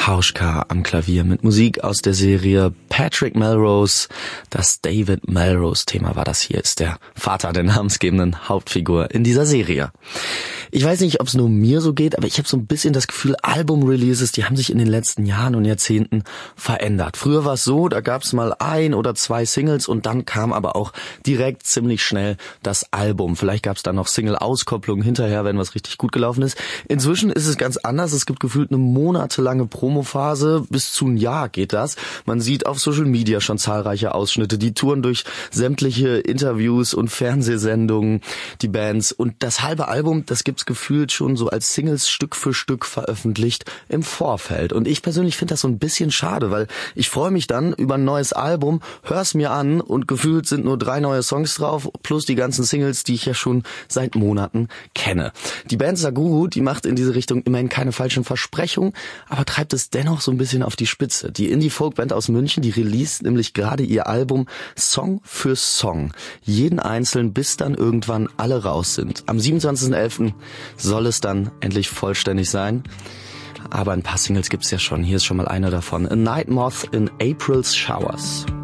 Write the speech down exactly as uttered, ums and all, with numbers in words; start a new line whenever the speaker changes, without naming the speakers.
Hauschka am Klavier mit Musik aus der Serie Patrick Melrose. Das David Melrose-Thema war das hier, ist der Vater der namensgebenden Hauptfigur in dieser Serie. Ich weiß nicht, ob es nur mir so geht, aber ich habe so ein bisschen das Gefühl, Album-Releases, die haben sich in den letzten Jahren und Jahrzehnten verändert. Früher war es so, da gab es mal ein oder zwei Singles und dann kam aber auch direkt ziemlich schnell das Album. Vielleicht gab es dann noch Single-Auskopplungen hinterher, wenn was richtig gut gelaufen ist. Inzwischen ist es ganz anders. Es gibt gefühlt eine monatelange Promophase. Bis zu ein Jahr geht das. Man sieht auf Social Media schon zahlreiche Ausschnitte. Die touren durch sämtliche Interviews und Fernsehsendungen, die Bands. Und das halbe Album, das gibt's gefühlt schon so als Singles Stück für Stück veröffentlicht im Vorfeld. Und ich persönlich finde das so ein bisschen schade, weil ich freue mich dann über ein neues Album, hör's mir an und gefühlt sind nur drei neue Songs drauf, plus die ganzen Singles, die ich ja schon seit Monaten kenne. Die Band Saguru, die macht in diese Richtung immerhin keine falschen Versprechungen, aber treibt es dennoch so ein bisschen auf die Spitze. Die Indie-Folk-Band aus München, die released nämlich gerade ihr Album Song für Song. Jeden einzelnen, bis dann irgendwann alle raus sind. Am siebenundzwanzigsten elften soll es dann endlich vollständig sein. Aber ein paar Singles gibt's ja schon. Hier ist schon mal eine davon. A Night Moth in April's Showers.